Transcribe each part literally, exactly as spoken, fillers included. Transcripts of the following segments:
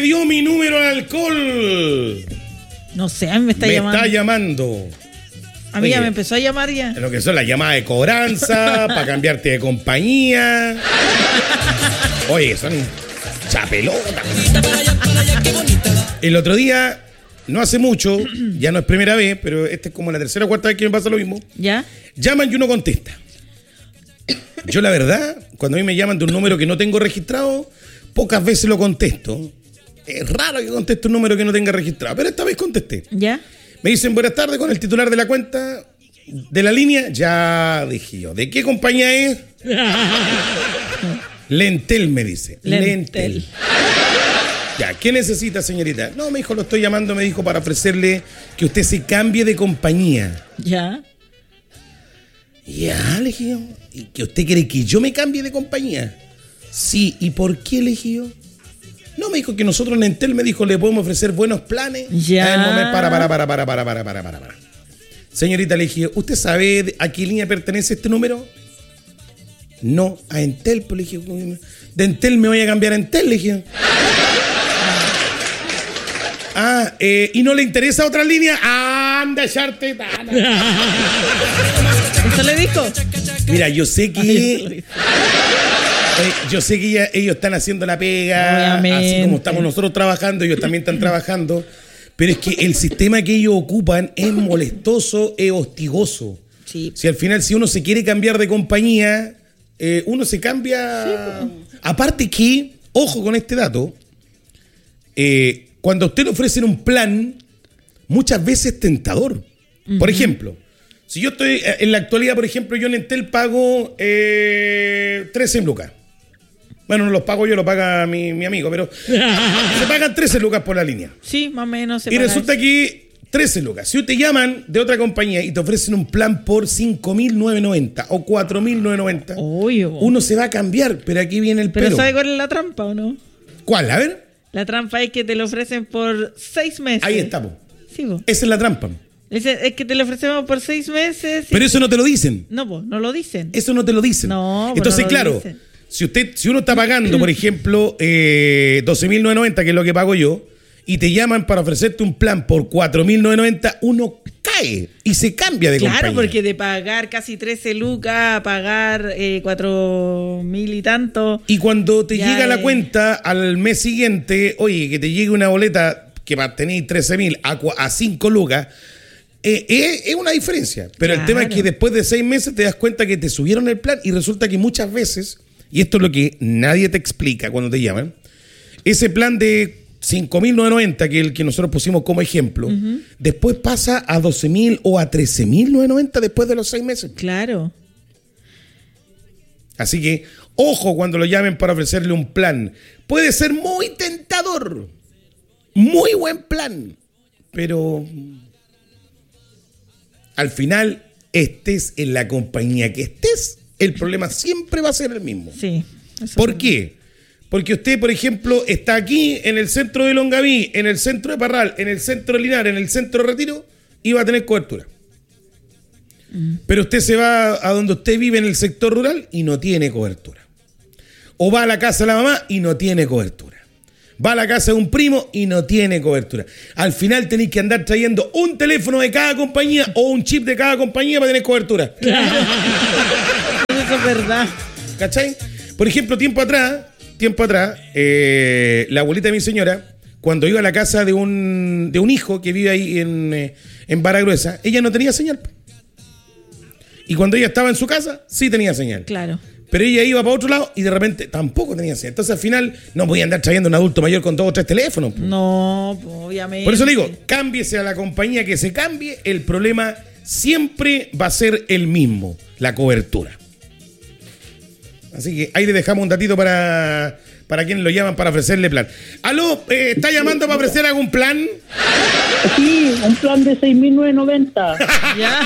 le dio mi número al alcohol? No sé, a mí me está me llamando. Me está llamando. A mí Oye, ya me empezó a llamar ya. Lo que son las llamadas de cobranza, para cambiarte de compañía. Oye, son chapelotas. El otro día, no hace mucho, ya no es primera vez, pero esta es como la tercera o cuarta vez que me pasa lo mismo. ¿Ya? Llaman y uno contesta. Yo la verdad, cuando a mí me llaman de un número que no tengo registrado, pocas veces lo contesto. Es raro que conteste un número que no tenga registrado, pero esta vez contesté. ¿Ya? Me dicen, buenas tardes, con el titular de la cuenta de la línea. Ya dije yo, ¿de qué compañía es? Lentel, me dice. Lentel. Lentel. Ya, ¿qué necesita, señorita? No, me dijo, lo estoy llamando, me dijo, para ofrecerle que usted se cambie de compañía. ¿Ya? Ya, le dije yo. ¿Y que usted quiere que yo me cambie de compañía? Sí, ¿y por qué, le dije yo? No, me dijo que nosotros en Entel, me dijo, le podemos ofrecer buenos planes. Ya. A ver, momento, para, para, para, para, para, para, para, para, para. Señorita, le dije, ¿usted sabe a qué línea pertenece este número? No, a Entel, pues le dije, de Entel me voy a cambiar a Entel, le dije. Ah, eh, ¿y no le interesa otra línea? Anda, echarte. ¿Eso le dijo? Mira, yo sé que... Eh, yo sé que ya, ellos están haciendo la pega, obviamente, así como estamos nosotros trabajando, ellos también están trabajando, pero es que el sistema que ellos ocupan es molestoso, es hostigoso. Sí. Si al final, si uno se quiere cambiar de compañía, eh, uno se cambia... Sí, pues. Aparte que, ojo con este dato, eh, cuando a usted le ofrecen un plan, muchas veces es tentador. Uh-huh. Por ejemplo, si yo estoy, en la actualidad, por ejemplo, yo en Entel pago eh, trece lucas. Bueno, no los pago yo, lo paga mi, mi amigo, pero se pagan trece lucas por la línea. Sí, más o menos. Se y paga resulta eso. Que trece lucas. Si te llaman de otra compañía y te ofrecen un plan por cinco mil novecientos noventa o cuatro mil novecientos noventa, Oye, uno se va a cambiar, pero aquí viene el pero pero. ¿Pero sabe cuál es la trampa o no? ¿Cuál? A ver. La trampa es que te lo ofrecen por seis meses. Ahí estamos. Sí, po. Esa es la trampa. Es, es que te lo ofrecemos por seis meses. Pero eso no te lo dicen. No, pues, no lo dicen. Eso no te lo dicen. No, entonces, no claro, dicen. si usted, si uno está pagando, por ejemplo, eh, doce mil novecientos noventa, que es lo que pago yo, y te llaman para ofrecerte un plan por cuatro mil novecientos noventa, uno cae y se cambia de claro, compañía. Claro, porque de pagar casi trece lucas a pagar eh, cuatro mil y tanto. Y cuando te llega es... la cuenta al mes siguiente, oye, que te llegue una boleta que tenéis trece mil a, a cinco lucas, eh, eh, es una diferencia. Pero claro. El tema es que después de seis meses te das cuenta que te subieron el plan y resulta que muchas veces, y esto es lo que nadie te explica cuando te llaman, ese plan de cinco mil novecientos noventa, que es el que nosotros pusimos como ejemplo, uh-huh. después pasa a doce mil o a trece mil novecientos noventa después de los seis meses. Claro. Así que, ojo cuando lo llamen para ofrecerle un plan. Puede ser muy tentador, muy buen plan, pero al final, estés en la compañía que estés, el problema siempre va a ser el mismo. Sí. ¿Por qué? Porque usted, por ejemplo, está aquí en el centro de Longaví, en el centro de Parral, en el centro de Linares, en el centro de Retiro, y va a tener cobertura. Mm. Pero usted se va a donde usted vive en el sector rural y no tiene cobertura. O va a la casa de la mamá y no tiene cobertura. Va a la casa de un primo y no tiene cobertura. Al final tenéis que andar trayendo un teléfono de cada compañía o un chip de cada compañía para tener cobertura. Claro. Eso es verdad. ¿Cachai? Por ejemplo, tiempo atrás... Tiempo atrás, eh, la abuelita de mi señora, cuando iba a la casa de un, de un hijo que vive ahí en, eh, en Vara Gruesa, ella no tenía señal. Y cuando ella estaba en su casa, sí tenía señal. Claro. Pero ella iba para otro lado y de repente tampoco tenía señal. Entonces al final no podía andar trayendo un adulto mayor con dos o tres teléfonos. No, obviamente. Por eso le digo, cámbiese a la compañía que se cambie, el problema siempre va a ser el mismo, la cobertura. Así que ahí le dejamos un datito para, para quienes lo llaman para ofrecerle plan. Aló, eh, ¿está llamando para ofrecer algún plan? Sí, un plan de seis mil novecientos noventa. Ya.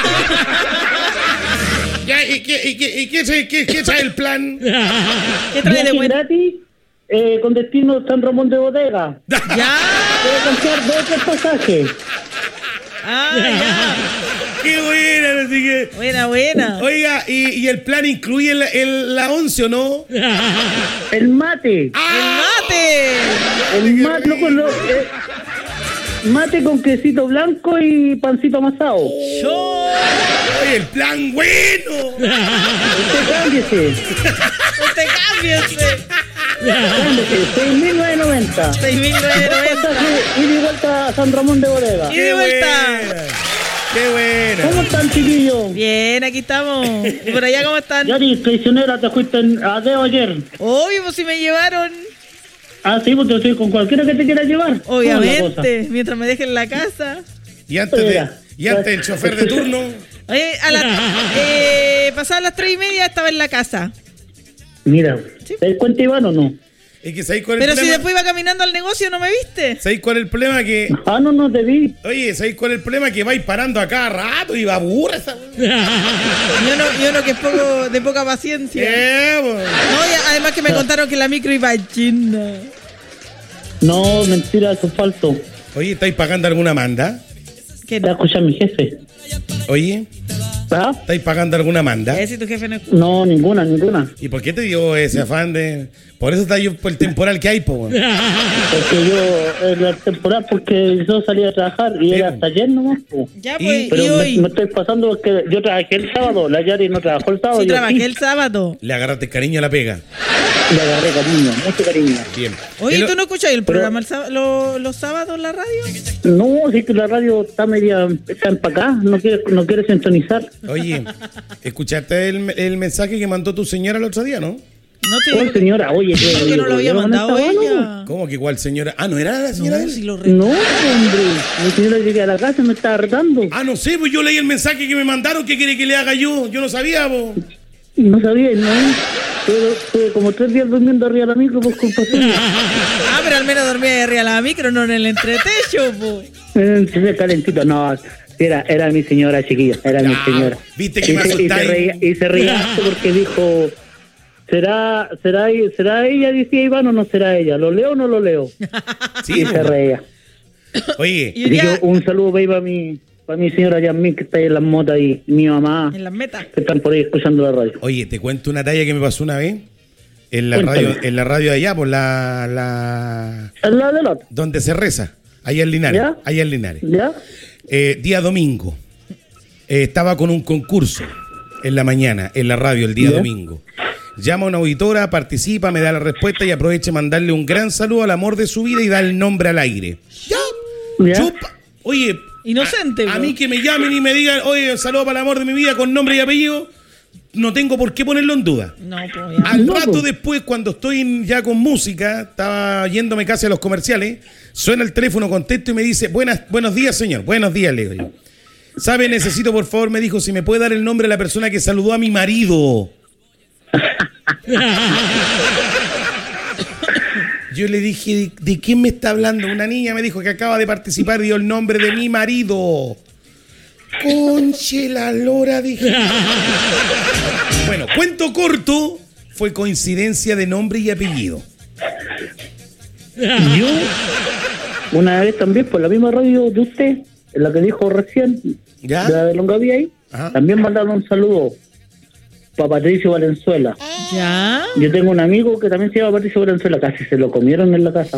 Ya, ¿y qué, y qué, y qué, qué, qué, qué trae el plan? ¿Qué trae de bueno? Gratis, eh, con destino San Ramón de Bodega. Ya. Puede comprar dos o tres pasajes. Ah, ya. ¡Qué buena! Así que... Buena, buena. Oiga, ¿y, y el plan incluye el, el, la once o no? El mate. ¡Ah! ¡El mate! El mate, loco, lo, eh, mate con quesito blanco y pancito amasado. Yo. Oye, el plan bueno. Usted cámbiese. Usted cámbiese. Cámbiese. seis mil novecientos noventa. seis mil novecientos noventa. Y de vuelta a San Ramón de Bodega. Y de vuelta. Buena. Qué buena. ¿Cómo están, chiquillos? Bien, aquí estamos. ¿Y por allá cómo están? Yari, traicionera, te fuiste en- a Deo ayer. Obvio, pues si me llevaron. Ah, sí, pues te estoy con cualquiera que te quiera llevar. ¿Cómo es la cosa? Obviamente, mientras me dejen la casa. Y antes, de, Mira. y antes el chofer de turno. Oye, a las eh, pasadas las tres y media estaba en la casa. Mira, Sí. ¿te das cuenta, Iván, o no? Es que ¿sabéis cuál es Pero el si problema? después iba caminando al negocio, ¿no me viste? ¿Sabéis cuál es el problema? Que, Ah, no, no te vi. oye, ¿sabéis cuál es el problema? Que vais parando a cada rato y va aburra esa. Y uno, y uno que es poco, de poca paciencia. Eh, bo. No, y además que me contaron que la micro iba a China. No, mentira, eso es falso. Oye, ¿estáis pagando alguna manda? Que Te va a no. escuchar mi jefe. Oye, ¿Ah? ¿estáis pagando alguna manda? Eh, si tu jefe no escucha. No, ninguna, ninguna. ¿Y por qué te dio ese afán de...? Por eso está yo por el temporal que hay, po. weón. Porque yo, en la temporada, porque yo salía a trabajar y Sí, era po. hasta ayer nomás. Po. Ya, Y- pues, y, Pero me, hoy. me estoy pasando porque yo trabajé el sábado, la Yari no trabajó el sábado. Sí, yo trabajé sí. el sábado. Le agarraste cariño a la pega. Le agarré cariño, mucho cariño. Bien. Oye, El- ¿tú no escuchas el Pero- programa el sábado- lo- los sábados en la radio? No, sí que la radio está media, está empacada, no quiere, no quiere sintonizar. Oye, ¿escuchaste el, el mensaje que mandó tu señora el otro día, no? No te Oh, digo que, señora, oye, que, digo que no lo había mandado ella. ¿Cómo que igual señora? Ah, ¿no era la señora? de No, él? si lo re- No, hombre, mi señora llegué a la casa y me estaba retando. Ah, no sé, pues yo leí el mensaje que me mandaron. ¿Qué quiere que le haga yo? Yo no sabía, po. No sabía, no. Tuve, tuve como tres días durmiendo arriba de la micro por culpa suya. Ah, pero al menos dormía de arriba de la micro, no en el entretecho, po. Eh, se ve calentito, no. Era, era mi señora, chiquilla, era mi Ya, señora. viste que y me se, y se asustáis. reía, y se reía harto porque dijo, ¿será, será, será ella, decía Iván, o no será ella? ¿Lo leo o no lo leo? Sí, Y po. se reía. Oye, Y Y ya- yo, un saludo baby, para mi, para mi señora Yasmin, que está ahí en las motas, y mi mamá, En las metas. que están por ahí escuchando la radio. oye, te cuento una talla que me pasó una vez. En la Cuéntame. radio, en la radio de allá, por la, la... ¿Es la del otro? donde se reza. Allá en Linares. ¿Ya? Allá en Linares. ¿Ya? Eh, día domingo. Eh, estaba con un concurso en la mañana, en la radio, el día ¿Ya? domingo. Llama a una auditora, participa, me da la respuesta y aprovecha mandarle un gran saludo al amor de su vida y da el nombre al aire. Ya. ¿Ya? Chupa. Oye. Inocente, A, a po. mí que me llamen y me digan, oye, saludo para el amor de mi vida con nombre y apellido, no tengo por qué ponerlo en duda. No, pues ya. Al No, rato pues. después, cuando estoy en- ya con música, estaba yéndome casi a los comerciales, suena el teléfono, contesto y me dice, Buenas, buenos días, señor. Buenos días, le digo yo. ¿Sabe? Necesito, por favor, me dijo, si me puede dar el nombre de la persona que saludó a mi marido. Yo le dije, ¿de, de quién me está hablando? Una niña me dijo que acaba de participar y dio el nombre de mi marido. Conche la lora, dije. Bueno, cuento corto, fue coincidencia de nombre y apellido. Yo, una vez también, por la misma radio de usted, en la que dijo recién, ¿Ya? de la de Longaví ahí, Ajá. también mandaron un saludo para Patricio Valenzuela. ¿Ya? Yo tengo un amigo que también se llama Patricio Valenzuela, casi se lo comieron en la casa.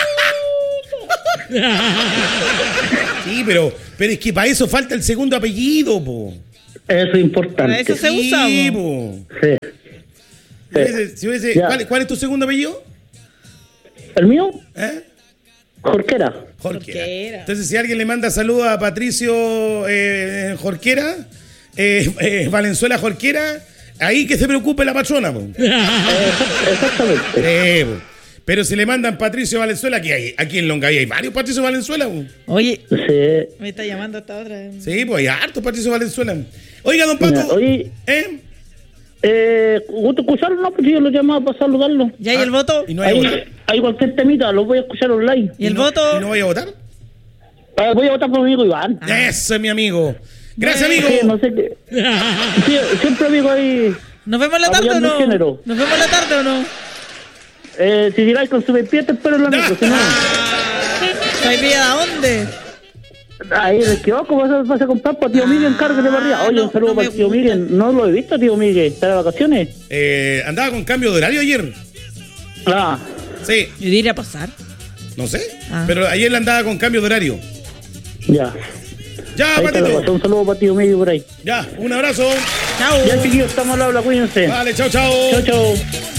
Sí, pero, pero es que para eso falta el segundo apellido, po. Eso es importante. Para eso se usa, Sí, po. po. Sí. Si hubiese- si hubiese- Ya. ¿cuál, cuál es tu segundo apellido? ¿El mío? ¿Eh? Jorquera. Jorquera. Jorquera. Entonces, si alguien le manda saludos a Patricio eh, Jorquera, eh, eh, Valenzuela Jorquera, ahí que se preocupe la patrona, po. Exact- Exactamente. Eh, po. Pero si le mandan Patricio Valenzuela, aquí, hay, aquí en Longaví hay varios Patricio Valenzuela, po. Oye, Sí. me está llamando esta otra. Sí, pues hay hartos Patricio Valenzuela. Oiga, don Pato. Oye, ¿eh? eh, ¿gusto escucharlo? No, pues yo lo llamaba para saludarlo. ¿Ya y el voto? ¿Y no vaya a Ahí votar? hay cualquier temita, lo voy a escuchar online. ¿Y el no- voto? ¿Y no vaya a votar? Ah, voy a votar por mi amigo Iván. Eso es mi amigo. Gracias, amigo. Sí, no sé qué. Sí, siempre amigo ahí. ¿Nos vemos en la tarde o Apoyando no? el género. ¿Nos vemos en la tarde o no? Eh, si llegáis con su pie, te espero en la micro, si no. ¿Hay pilla a dónde? Ahí en el kiosco vas a, vas a comprar para tío Miguel, encárgate para arriba. Oye, no, un saludo no me para el tío gusta. Miguel. No lo he visto, tío Miguel. ¿Está de vacaciones? Eh, andaba con cambio de horario ayer. Ah, Sí. Yo diría pasar. No sé. Ah. Pero ayer le andaba con cambio de horario. Ya. Ya, Ahí está la Patito. cosa. Un saludo para tío medio por ahí. Ya, un abrazo. Chao. Ya, chiquillos, estamos al habla, cuídense. Vale, chao, chao. Chao, chao.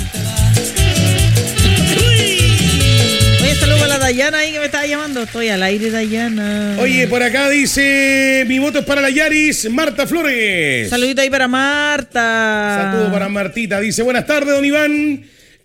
Oye, saludo a la Dayana ahí que me estaba llamando. Estoy al aire, Dayana. Oye, por acá dice, mi voto es para la Yaris, Marta Flores. Saludito ahí para Marta. Saludo para Martita. Dice, buenas tardes, don Iván.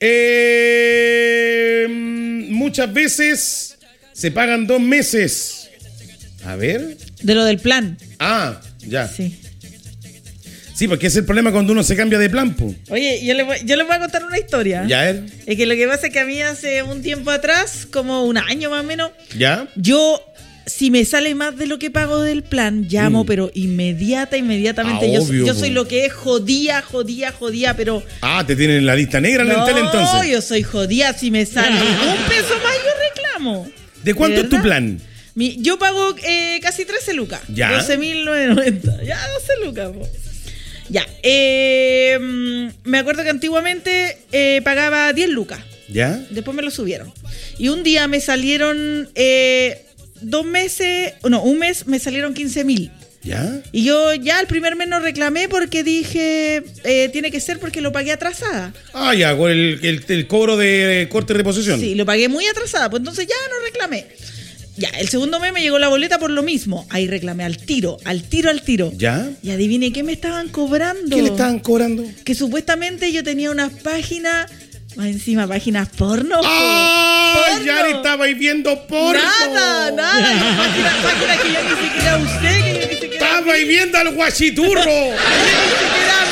Eh, muchas veces se pagan dos meses. A ver. De lo del plan. Ah, ya. Sí. Sí, porque ese es el problema cuando uno se cambia de plan, po. Oye, yo les voy, yo les voy a contar una historia. ¿Ya él? Es que lo que pasa es que a mí hace un tiempo atrás, como un año más o menos, ¿Ya? yo, si me sale más de lo que pago del plan, llamo, Mm. pero inmediata, inmediatamente. Ah, yo, obvio, yo po. soy lo que es jodía, jodía, jodía, pero... Ah, te tienen en la lista negra en el tele No, entonces. yo soy jodía. Si me sale un peso más, yo reclamo. ¿De cuánto es tu verdad? plan? Mi, yo pago eh, casi trece lucas. Ya. doce mil novecientos noventa. Ya, doce lucas. Po. Ya. Eh, mm, me acuerdo que antiguamente eh, pagaba diez lucas. ¿Ya? Después me lo subieron. Y un día me salieron eh, dos meses, no, un mes me salieron quince mil. ¿Ya? Y yo ya el primer mes no reclamé porque dije, eh, tiene que ser porque lo pagué atrasada. Ah, ya, con el, el, el cobro de corte de reposición. Sí, lo pagué muy atrasada, pues entonces ya no reclamé. Ya, el segundo mes me llegó la boleta por lo mismo. Ahí reclamé al tiro, al tiro, al tiro. ¿Ya? Y adivine qué me estaban cobrando. ¿Qué le estaban cobrando? Que supuestamente yo tenía unas páginas, más encima páginas porno. po. ¡Ah! Porno. Ya le estabais viendo porno. Nada, nada. Páginas páginas que yo ni siquiera usé, que yo ni siquiera Estabais viendo al guachiturro. era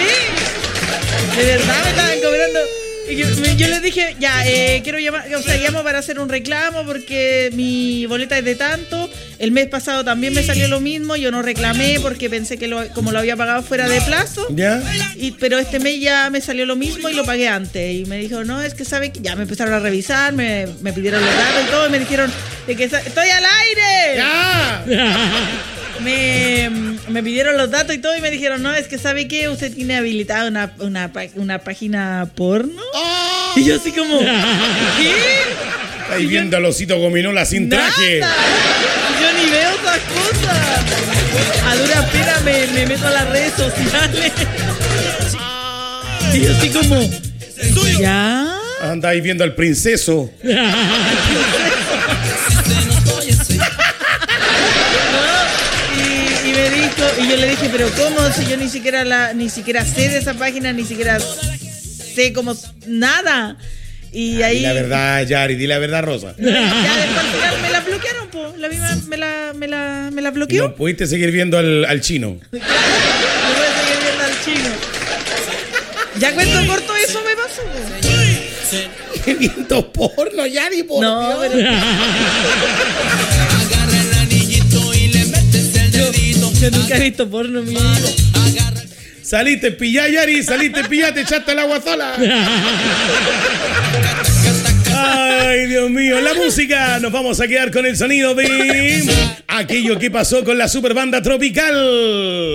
mi De verdad me estaban cobrando. Y yo, me- yo les dije, ya, eh, quiero llamar, o sea, llamo para hacer un reclamo porque mi boleta es de tanto. El mes pasado también me salió lo mismo, yo no reclamé porque pensé que lo, como lo había pagado fuera de plazo. ¿Ya? Y, pero este mes ya me salió lo mismo y lo pagué antes. Y me dijo, no, es que sabe que ya me empezaron a revisar, me, me pidieron los datos y todo, y me dijeron de que sa- estoy al aire. ¡Ya! Me, me pidieron los datos y todo y me dijeron, no, es que sabe que usted tiene habilitada una, una, pa- una página porno. ¡Ah! Y yo así como, ¿qué? Estáis viendo al osito gominola sin traje. Nada. Yo ni veo esas cosas. A dura pena me, me meto a las redes sociales. Y yo así como, ¿ya? Andáis viendo al princeso. Y, y me dijo, y yo le dije, pero ¿cómo? Si yo ni siquiera la, ni siquiera sé de esa página, ni siquiera sé cómo nada. Y Di ahí la verdad, Yari, di la verdad, Rosa. ya después al final me la bloquearon, po. La misma me la, me la, me la Y bloqueó. no pudiste seguir viendo al, al chino. No voy a seguir viendo al chino. Ya cuento corto, eso me pasó, po. Viendo porno, Yari, por No, Dios. pero Agarra el anillito y le metes el dedito. yo nunca he visto porno, mi vida. Agarra. Saliste pillá, Yari, saliste pillá, te echaste el agua sola. Ay, Dios mío, la música. Nos vamos a quedar con el sonido de aquello que pasó con la super banda tropical.